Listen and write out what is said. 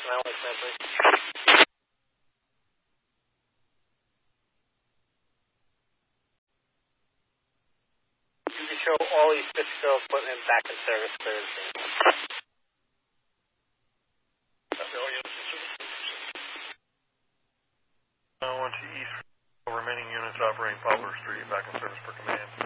personnel and please. You can show all these physical equipment back in service Thursday. All units in service. 1 to East. Remaining units operating Poplar Street back in service per command.